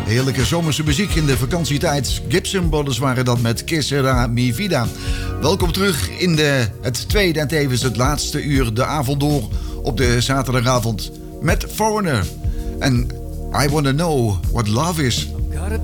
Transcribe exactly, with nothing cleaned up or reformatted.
Heerlijke zomerse muziek in de vakantietijd. Gibson Brothers waren dat met Que Sera Mi Vida. Welkom terug in de, het tweede en tevens het laatste uur de avond door op de zaterdagavond met Foreigner. En I Wanna Know What Love Is. Got a